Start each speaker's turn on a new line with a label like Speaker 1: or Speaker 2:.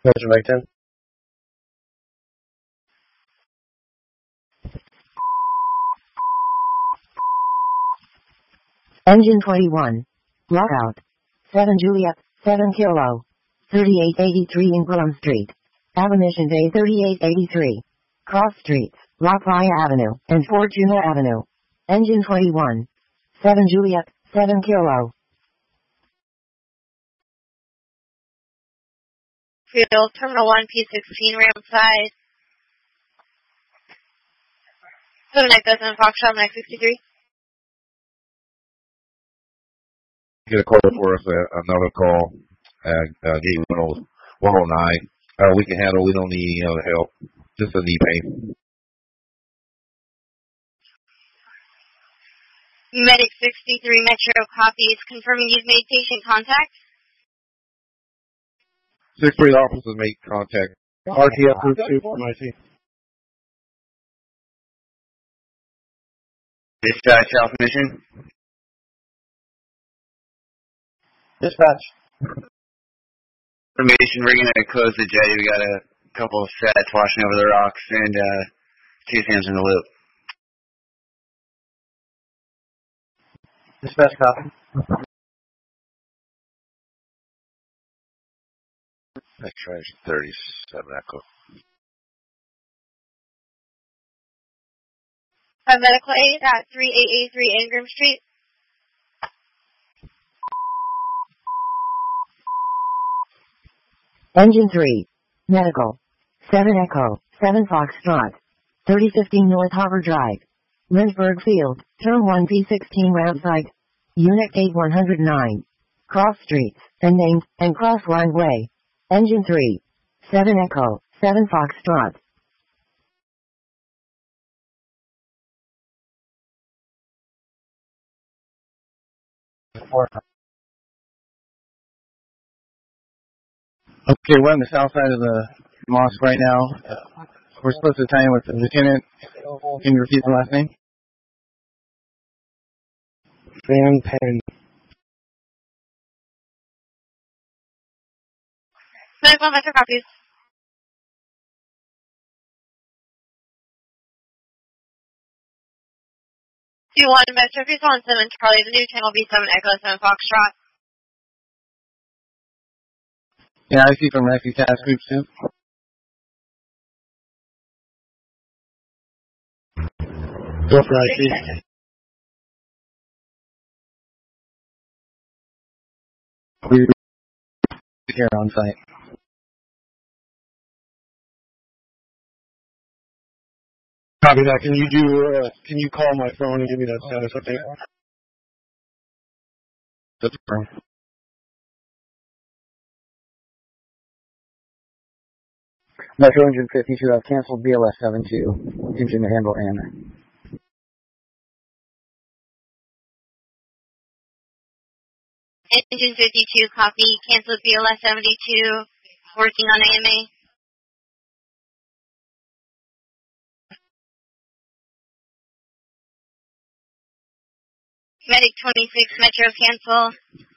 Speaker 1: Measure by 10.
Speaker 2: Engine 21. Lockout. 7 Juliet, 7 Kilo. 3883 Ingram Street. Admission Bay 3883. Cross Streets, Lafayette Avenue, and Fortuna Avenue. Engine 21. 7 Juliet, 7 Kilo.
Speaker 3: Field, Terminal 1, P16, ramp side. 7 Echo, 7 Foxtrot, Max 63.
Speaker 4: Get a call for us, another call at gate 109. We can handle, we don't need any other help. Just a knee pain.
Speaker 3: Medic 63 Metro copies, confirming you've made patient contact.
Speaker 4: 6-3 officers make contact.
Speaker 1: RTF Group 2 for my team.
Speaker 5: Dispatch, Alpha Mission.
Speaker 1: Dispatch.
Speaker 5: Information, we're going to close the jetty. We got a couple of sets washing over the rocks and 2 Sams in the loop.
Speaker 1: Dispatch copy.
Speaker 4: X-ray 37 Echo.
Speaker 3: Medical aid at 3883 Ingram Street.
Speaker 2: Engine 3. Medical. 7 Echo, 7 Foxtrot. 3015 North Harbor Drive. Lynchburg Field, Term 1 P16 ramp site. Unit Gate 109. Cross Streets, and named, and Crossline Way. Engine 3. 7 Echo, 7 Foxtrot.
Speaker 1: Okay, we're on the south side of the mosque right now. We're supposed to tie in with the lieutenant. Can you repeat the last name? Van Penn.
Speaker 3: Medical Metro copies. C1 Metro, please on 7 Charlie, the new channel B7 Echo 7 Foxtrot.
Speaker 1: Yeah, I see from Rescue Task Group 2. Go for IC. We here on site. Copy that. Can you call my phone and give me that status update? That's fine. Metro Engine 52, I've canceled BLS 72. Engine to handle N.
Speaker 3: Engine 52, copy, canceled BLS 72, working on AMA. Medic 26, Metro, cancel.